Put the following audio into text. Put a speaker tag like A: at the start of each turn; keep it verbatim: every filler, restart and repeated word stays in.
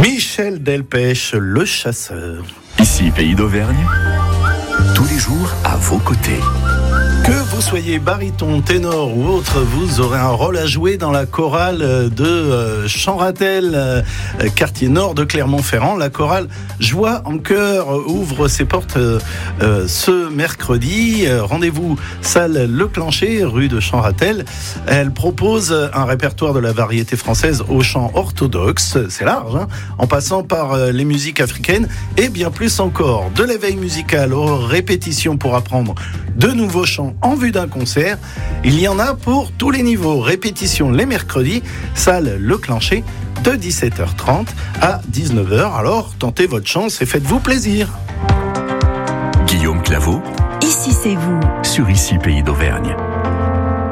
A: Michel Delpech, le chasseur.
B: Ici, Pays d'Auvergne, tous les jours à vos côtés.
A: Que vous soyez baryton, ténor ou autre, vous aurez un rôle à jouer dans la chorale de euh, Champ-Ratel, euh, quartier nord de Clermont-Ferrand. La chorale Joie en chœur ouvre ses portes euh, euh, ce mercredi. Euh, rendez-vous salle Le Clancher, rue de Champ-Ratel. Elle propose un répertoire de la variété française au chant orthodoxe, c'est large, hein, en passant par euh, les musiques africaines et bien plus encore. De l'éveil musical aux répétitions pour apprendre de nouveaux chants en vue d'un concert. Il y en a pour tous les niveaux. Répétition les mercredis, salle Le Clancher, de dix-sept heures trente à dix-neuf heures. Alors, tentez votre chance et faites-vous plaisir.
B: Guillaume Claveau,
C: Ici c'est vous.
B: sur Ici Pays d'Auvergne.